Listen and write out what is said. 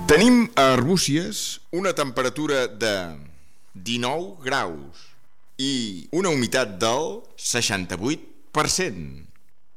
Tenim a Arbúcies una temperatura de 19 graus i una humitat del 68%.